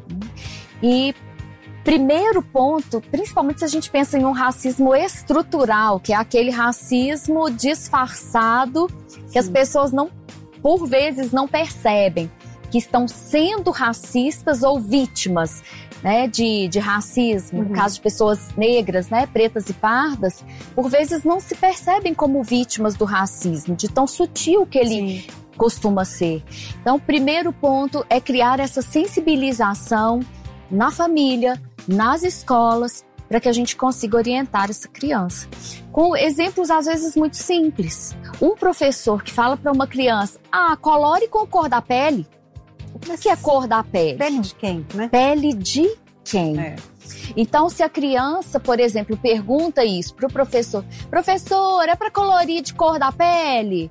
A: E primeiro ponto, principalmente se a gente pensa em um racismo estrutural, que é aquele racismo disfarçado que as pessoas por vezes não percebem, que estão sendo racistas ou vítimas, né, de racismo. No caso de pessoas negras, né, pretas e pardas, por vezes não se percebem como vítimas do racismo, de tão sutil que ele costuma ser. Então, o primeiro ponto é criar essa sensibilização na família, nas escolas, para que a gente consiga orientar essa criança. Com exemplos, às vezes, muito simples. Um professor que fala para uma criança, colore com a cor da pele. O que é cor da pele?
B: Pele de quem, né?
A: Pele de quem? Então, se a criança, por exemplo, pergunta isso para o professor, professor, é para colorir de cor da pele?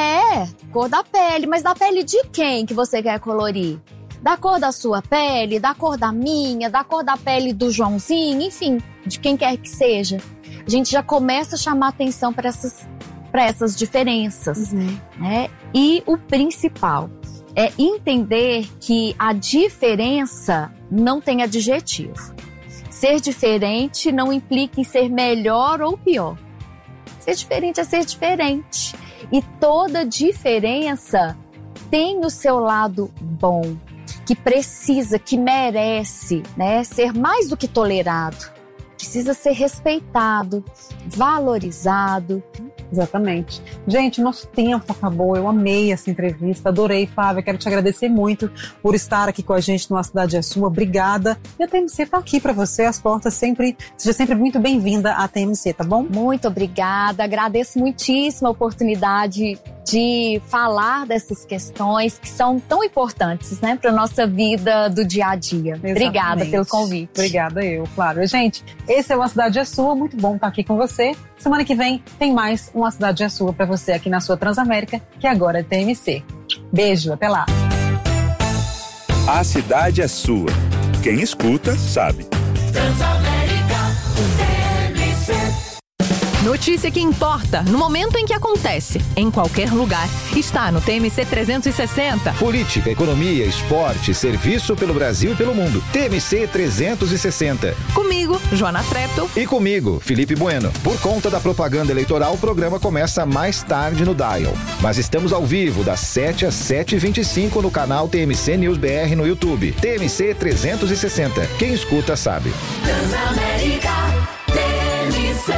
A: Cor da pele, mas da pele de quem que você quer colorir? Da cor da sua pele, da cor da minha, da cor da pele do Joãozinho, enfim, de quem quer que seja. A gente já começa a chamar atenção para essas diferenças, né? E o principal é entender que a diferença não tem adjetivo. Ser diferente não implica em ser melhor ou pior. Ser diferente é ser diferente. E toda diferença tem o seu lado bom, que precisa, que merece, né, ser mais do que tolerado. Precisa ser respeitado, valorizado.
B: Exatamente. Gente, nosso tempo acabou. Eu amei essa entrevista, adorei, Flávia. Quero te agradecer muito por estar aqui com a gente no A Cidade é Sua. Obrigada. E a TMC está aqui para você. As portas seja sempre muito bem-vinda à TMC, tá bom?
A: Muito obrigada. Agradeço muitíssimo a oportunidade de falar dessas questões que são tão importantes, né, para nossa vida do dia a dia. Exatamente. Obrigada pelo convite.
B: Obrigada Flávia. Gente, esse é o A Cidade é Sua. Muito bom estar aqui com você. Semana que vem tem mais um A Cidade é Sua para você aqui na sua Transamérica, que agora é TMC. Beijo, até lá.
C: A Cidade é Sua. Quem escuta, sabe.
D: Transamérica, TMC. Notícia que importa no momento em que acontece, em qualquer lugar, está no TMC 360.
E: Política, economia, esporte, serviço pelo Brasil e pelo mundo. TMC 360.
D: Comigo, Joana Treptow.
E: E comigo, Felipe Bueno. Por conta da propaganda eleitoral, o programa começa mais tarde no Dial. Mas estamos ao vivo, das 7 às 7h25 no canal TMC News BR no YouTube. TMC 360. Quem escuta, sabe.
D: Transamérica, TMC.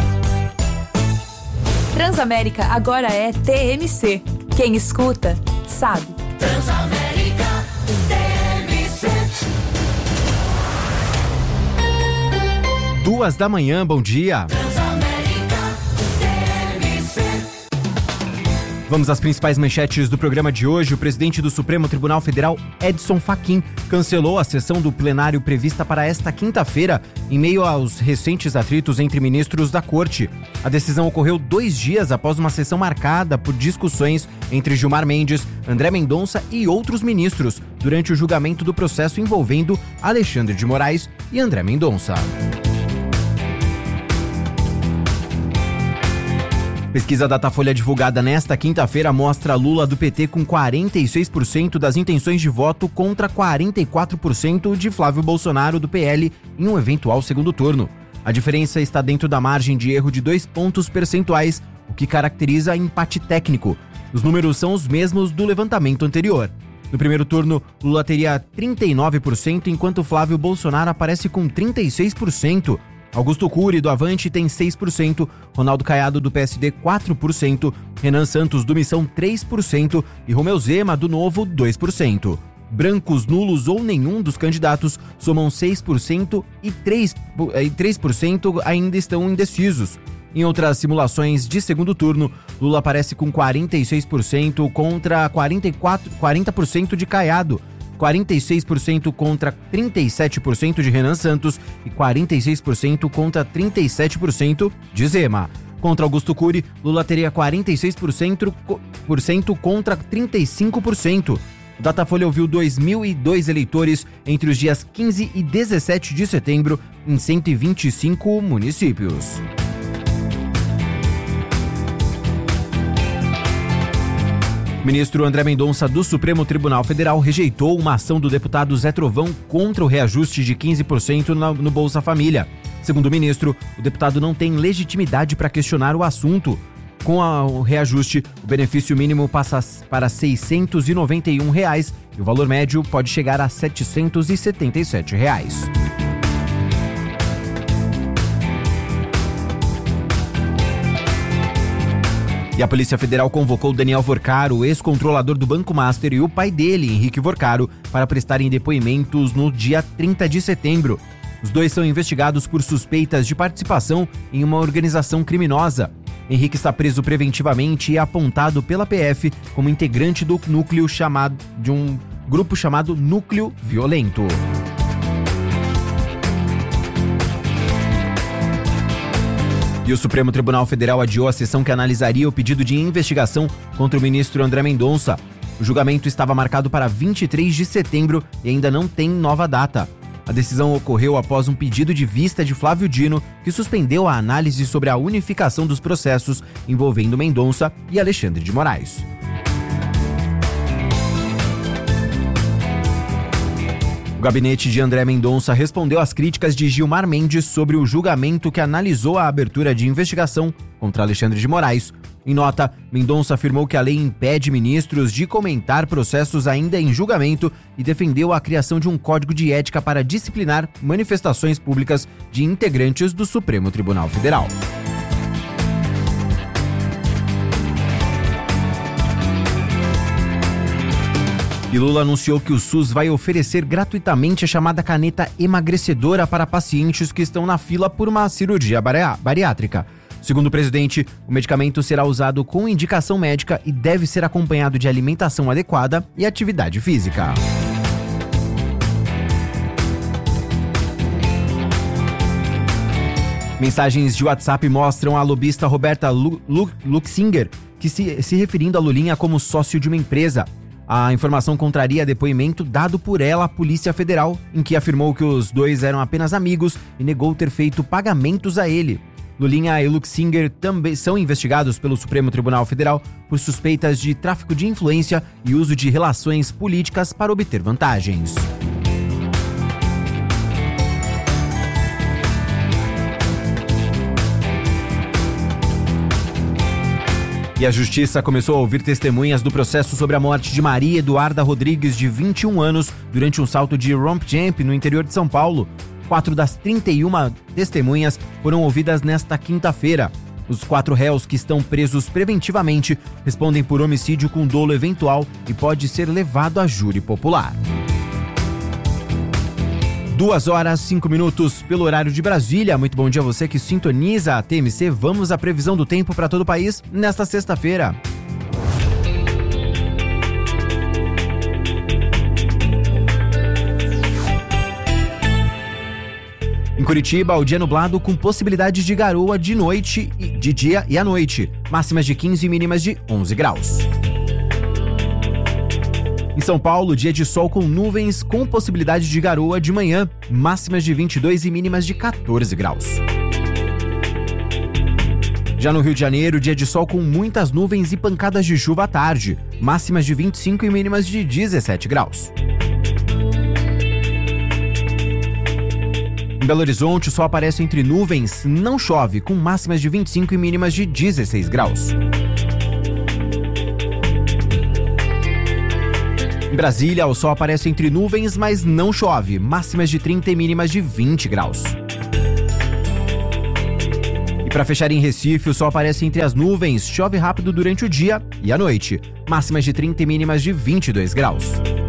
D: Transamérica agora é TMC. Quem escuta, sabe. Transamérica, TMC.
F: 2h, bom dia.
D: Transamérica, TMC.
F: Vamos às principais manchetes do programa de hoje. O presidente do Supremo Tribunal Federal, Edson Fachin, cancelou a sessão do plenário prevista para esta quinta-feira, em meio aos recentes atritos entre ministros da Corte. A decisão ocorreu 2 dias após uma sessão marcada por discussões entre Gilmar Mendes, André Mendonça e outros ministros, durante o julgamento do processo envolvendo Alexandre de Moraes e André Mendonça. Pesquisa Datafolha divulgada nesta quinta-feira mostra Lula do PT com 46% das intenções de voto contra 44% de Flávio Bolsonaro do PL em um eventual segundo turno. A diferença está dentro da margem de erro de 2 pontos percentuais, o que caracteriza empate técnico. Os números são os mesmos do levantamento anterior. No primeiro turno, Lula teria 39%, enquanto Flávio Bolsonaro aparece com 36%. Augusto Cury, do Avante, tem 6%, Ronaldo Caiado, do PSD, 4%, Renan Santos, do Missão, 3% e Romeu Zema, do Novo, 2%. Brancos, nulos ou nenhum dos candidatos somam 6% e 3% ainda estão indecisos. Em outras simulações de segundo turno, Lula aparece com 46% contra 40% de Caiado, 46% contra 37% de Renan Santos e 46% contra 37% de Zema. Contra Augusto Cury, Lula teria 46% contra 35%. O Datafolha ouviu 2.002 eleitores entre os dias 15 e 17 de setembro em 125 municípios. O ministro André Mendonça, do Supremo Tribunal Federal, rejeitou uma ação do deputado Zé Trovão contra o reajuste de 15% no Bolsa Família. Segundo o ministro, o deputado não tem legitimidade para questionar o assunto. Com o reajuste, o benefício mínimo passa para R$ 691 e o valor médio pode chegar a R$ 777. E a Polícia Federal convocou Daniel Vorcaro, ex-controlador do Banco Master, e o pai dele, Henrique Vorcaro, para prestarem depoimentos no dia 30 de setembro. Os dois são investigados por suspeitas de participação em uma organização criminosa. Henrique está preso preventivamente e apontado pela PF como integrante do núcleo de um grupo chamado Núcleo Violento. E o Supremo Tribunal Federal adiou a sessão que analisaria o pedido de investigação contra o ministro André Mendonça. O julgamento estava marcado para 23 de setembro e ainda não tem nova data. A decisão ocorreu após um pedido de vista de Flávio Dino, que suspendeu a análise sobre a unificação dos processos envolvendo Mendonça e Alexandre de Moraes. O gabinete de André Mendonça respondeu às críticas de Gilmar Mendes sobre o julgamento que analisou a abertura de investigação contra Alexandre de Moraes. Em nota, Mendonça afirmou que a lei impede ministros de comentar processos ainda em julgamento e defendeu a criação de um código de ética para disciplinar manifestações públicas de integrantes do Supremo Tribunal Federal. E Lula anunciou que o SUS vai oferecer gratuitamente a chamada caneta emagrecedora para pacientes que estão na fila por uma cirurgia bariátrica. Segundo o presidente, o medicamento será usado com indicação médica e deve ser acompanhado de alimentação adequada e atividade física. Mensagens de WhatsApp mostram a lobista Roberta Luxinger que se referindo a Lulinha como sócio de uma empresa. A informação contraria depoimento dado por ela à Polícia Federal, em que afirmou que os dois eram apenas amigos e negou ter feito pagamentos a ele. Lulinha e Luxinger também são investigados pelo Supremo Tribunal Federal por suspeitas de tráfico de influência e uso de relações políticas para obter vantagens. E a Justiça começou a ouvir testemunhas do processo sobre a morte de Maria Eduarda Rodrigues, de 21 anos, durante um salto de romp jump no interior de São Paulo. 4 das 31 testemunhas foram ouvidas nesta quinta-feira. Os 4 réus que estão presos preventivamente respondem por homicídio com dolo eventual e pode ser levado a júri popular. 2h05 pelo horário de Brasília. Muito bom dia a você que sintoniza a TMC. Vamos à previsão do tempo para todo o país nesta sexta-feira. Em Curitiba, o dia nublado com possibilidade de garoa de noite, de dia e à noite. Máximas de 15 e mínimas de 11 graus. Em São Paulo, dia de sol com nuvens com possibilidade de garoa de manhã. Máximas de 22 e mínimas de 14 graus. Já no Rio de Janeiro, dia de sol com muitas nuvens e pancadas de chuva à tarde. Máximas de 25 e mínimas de 17 graus. Em Belo Horizonte, o sol aparece entre nuvens, não chove, com máximas de 25 e mínimas de 16 graus. Em Brasília, o sol aparece entre nuvens, mas não chove, máximas de 30 e mínimas de 20 graus. E para fechar em Recife, o sol aparece entre as nuvens, chove rápido durante o dia e a noite, máximas de 30 e mínimas de 22 graus.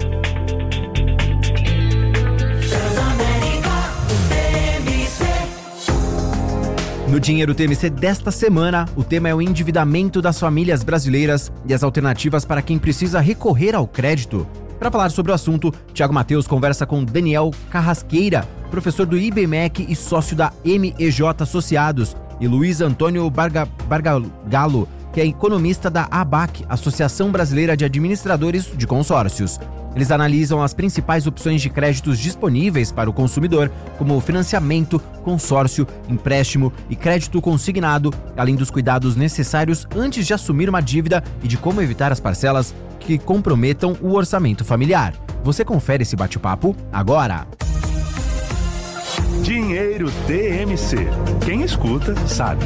F: No Dinheiro TMC desta semana, o tema é o endividamento das famílias brasileiras e as alternativas para quem precisa recorrer ao crédito. Para falar sobre o assunto, Thiago Mateus conversa com Daniel Carrasqueira, professor do IBMEC e sócio da MEJ Associados, e Luiz Antônio Bargallo, que é economista da ABAC, Associação Brasileira de Administradores de Consórcios. Eles analisam as principais opções de créditos disponíveis para o consumidor, como financiamento, consórcio, empréstimo e crédito consignado, além dos cuidados necessários antes de assumir uma dívida e de como evitar as parcelas que comprometam o orçamento familiar. Você confere esse bate-papo agora.
C: Dinheiro TMC. Quem escuta, sabe.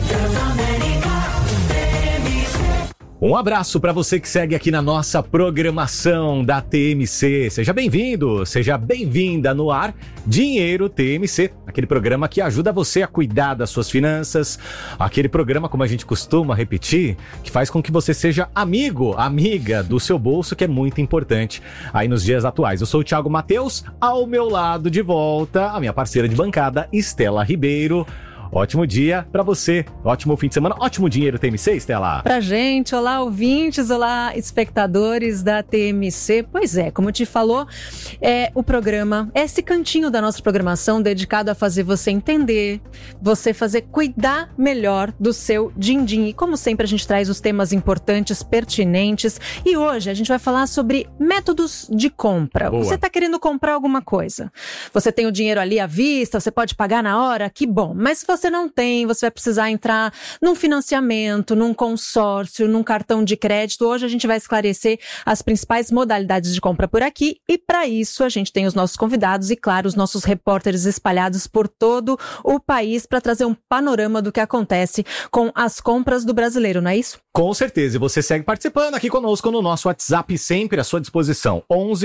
G: Um abraço para você que segue aqui na nossa programação da TMC. Seja bem-vindo, seja bem-vinda no ar Dinheiro TMC, aquele programa que ajuda você a cuidar das suas finanças, aquele programa, como a gente costuma repetir, que faz com que você seja amigo, amiga do seu bolso, que é muito importante aí nos dias atuais. Eu sou o Thiago Mateus, ao meu lado de volta, a minha parceira de bancada, Estela Ribeiro. Ótimo dia pra você, ótimo fim de semana, ótimo Dinheiro TMC, Estela.
H: Pra gente, olá ouvintes, olá espectadores da TMC. Pois é, como te falou, o programa, esse cantinho da nossa programação dedicado a fazer você entender, você fazer cuidar melhor do seu din-din. E como sempre a gente traz os temas importantes, pertinentes. E hoje a gente vai falar sobre métodos de compra. Boa. Você tá querendo comprar alguma coisa. Você tem o dinheiro ali à vista, você pode pagar na hora, que bom. Mas se você não tem, você vai precisar entrar num financiamento, num consórcio, num cartão de crédito. Hoje a gente vai esclarecer as principais modalidades de compra por aqui e para isso a gente tem os nossos convidados e, claro, os nossos repórteres espalhados por todo o país para trazer um panorama do que acontece com as compras do brasileiro, não é isso?
G: Com certeza, e você segue participando aqui conosco no nosso WhatsApp, sempre à sua disposição,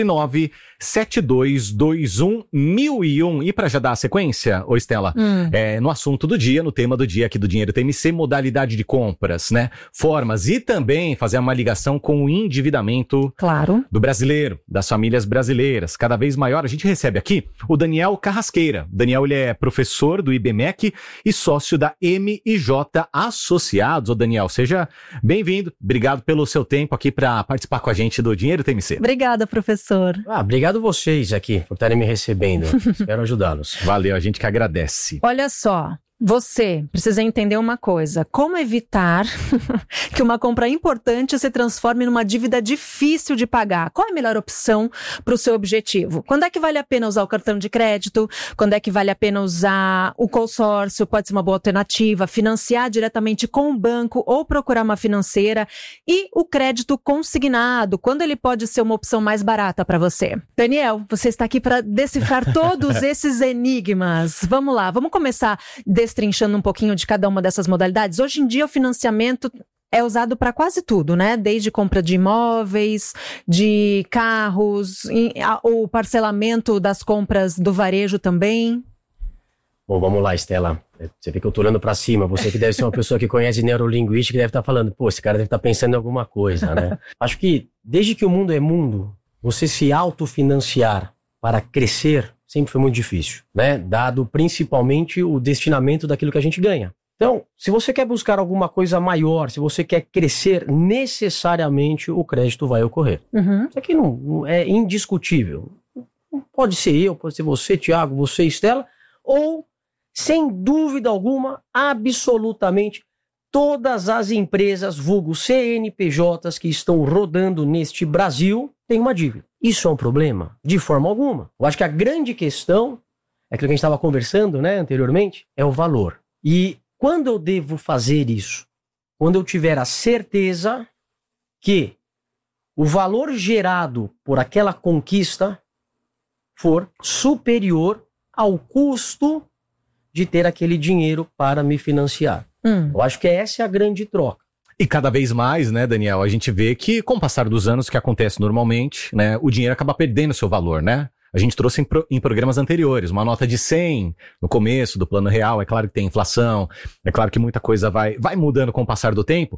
G: 11972211001. E para já dar a sequência, ô Estela, no assunto do dia, no tema do dia aqui do Dinheiro TMC, modalidade de compras, né? Formas e também fazer uma ligação com o endividamento do brasileiro, das famílias brasileiras. Cada vez maior, a gente recebe aqui o Daniel Carrasqueira. Daniel, ele é professor do IBMEC e sócio da MEJ Associados. Ô Daniel, seja bem-vindo. Obrigado pelo seu tempo aqui para participar com a gente do Dinheiro TMC.
H: Obrigada, professor.
I: Obrigado vocês aqui por estarem me recebendo. Espero ajudá-los.
G: Valeu, a gente que agradece.
H: Olha só, você precisa entender uma coisa: como evitar que uma compra importante se transforme numa dívida difícil de pagar? Qual é a melhor opção para o seu objetivo? Quando é que vale a pena usar o cartão de crédito? Quando é que vale a pena usar o consórcio? Pode ser uma boa alternativa. Financiar diretamente com o banco ou procurar uma financeira. E o crédito consignado, quando ele pode ser uma opção mais barata para você? Daniel, você está aqui para decifrar todos esses enigmas. Vamos lá, vamos começar destrinchando um pouquinho de cada uma dessas modalidades. Hoje em dia o financiamento é usado para quase tudo, né? Desde compra de imóveis, de carros, o parcelamento das compras do varejo também.
I: Bom, vamos lá, Estela. Você vê que eu tô olhando para cima. Você que deve ser uma pessoa que conhece neurolinguística, deve estar falando, pô, esse cara deve estar pensando em alguma coisa, né? Acho que desde que o mundo é mundo, você se autofinanciar para crescer sempre foi muito difícil, né? Dado principalmente o destinamento daquilo que a gente ganha. Então, se você quer buscar alguma coisa maior, se você quer crescer, necessariamente o crédito vai ocorrer. Isso aqui não é indiscutível. Pode ser eu, pode ser você, Thiago, você, Estela, ou sem dúvida alguma, absolutamente todas as empresas, vulgo CNPJs, que estão rodando neste Brasil, têm uma dívida. Isso é um problema? De forma alguma. Eu acho que a grande questão, é aquilo que a gente estava conversando, né, anteriormente, é o valor. E quando eu devo fazer isso? Quando eu tiver a certeza que o valor gerado por aquela conquista for superior ao custo de ter aquele dinheiro para me financiar. Eu acho que essa é a grande troca.
G: E cada vez mais, né, Daniel, a gente vê que com o passar dos anos, que acontece normalmente, né, o dinheiro acaba perdendo seu valor, né? A gente trouxe em programas anteriores, uma nota de 100 no começo do plano real, é claro que tem inflação, é claro que muita coisa vai mudando com o passar do tempo,